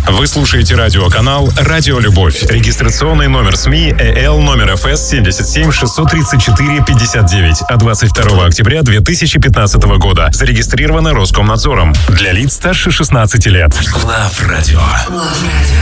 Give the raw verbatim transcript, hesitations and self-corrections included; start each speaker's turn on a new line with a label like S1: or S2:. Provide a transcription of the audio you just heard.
S1: Вы слушаете радиоканал «Радио Любовь». Регистрационный номер СМИ ЭЛ номер эф эс семь семь шесть три четыре пять девять от двадцать второго октября две тысячи пятнадцатого года. Зарегистрировано Роскомнадзором. Для лиц старше шестнадцати лет.
S2: Love Radio. Love Radio.